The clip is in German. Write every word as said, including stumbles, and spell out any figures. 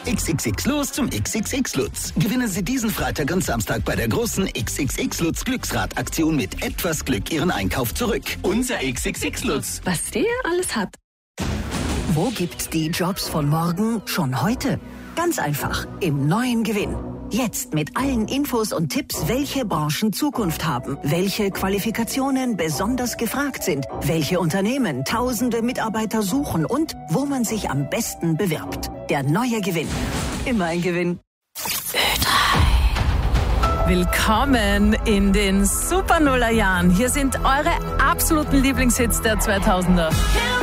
X X X los zum X X X Lutz. Gewinnen Sie diesen Freitag und Samstag bei der großen X X X Lutz Glücksrad-Aktion mit etwas Glück Ihren Einkauf zurück. Unser X X X Lutz. Was der alles hat. Wo gibt's die Jobs von morgen schon heute? Ganz einfach, im neuen Gewinn. Jetzt mit allen Infos und Tipps, welche Branchen Zukunft haben, welche Qualifikationen besonders gefragt sind, welche Unternehmen tausende Mitarbeiter suchen und wo man sich am besten bewirbt. Der neue Gewinn. Immer ein Gewinn. Ö drei. Willkommen in den Super Nuller Jahren. Hier sind eure absoluten Lieblingshits der zweitausender.